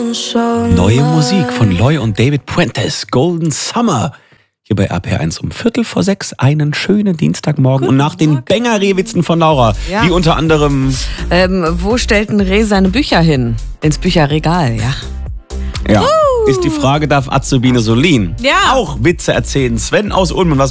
Neue Musik von Loy und David Puentes, Golden Summer. Hier bei RPR1 um 5:45, einen schönen Dienstagmorgen. Und nach den Banger-Rehwitzen von Laura, wie unter anderem... Wo stellt ein Reh seine Bücher hin? Ins Bücherregal, Ja, ist die Frage, darf Azubine Solin auch Witze erzählen? Sven aus Ulm, was